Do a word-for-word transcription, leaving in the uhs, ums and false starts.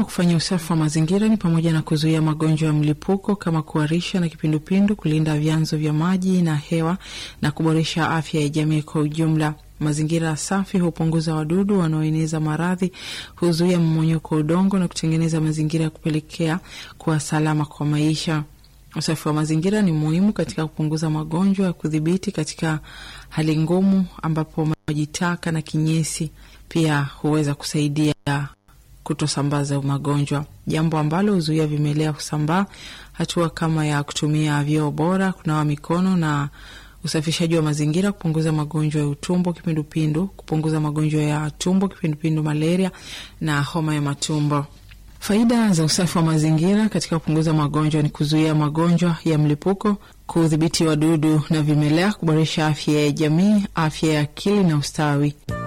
kufanya usafi wa mazingira ni pamoja na kuzuia magonjwa ya mlipuko kama kuharisha na kipindupindu, kulinda vyanzo vya maji na hewa na kuboresha afya ya jamii kwa ujumla. Mazingira safi hupunguza wadudu wanaoeneza maradhi, huzuia mmonyoko wa udongo na kutengeneza mazingira ya kupelekea kuwa salama kwa maisha. Usafi wa mazingira ni muhimu katika kupunguza magonjwa ya kudhibiti katika hali ngumu ambapo maji taka na kinyesi pia huweza kusaidia kutosambaza magonjwa, jambo ambalo huzuia vimelea kusambaa. Hatua kama ya kutumia vyoo bora, kunawa mikono na usafishaji wa mazingira kupunguza magonjwa ya utumbo, kipindupindu, kupunguza magonjwa ya tumbo, kipindupindu, malaria na homa ya matumbo. Faida za usafi wa mazingira katika kupunguza magonjwa ni kuzuia magonjwa ya mlipuko, kudhibiti wadudu na vimelea, kuboresha afya ya jamii, afya ya akili na ustawi.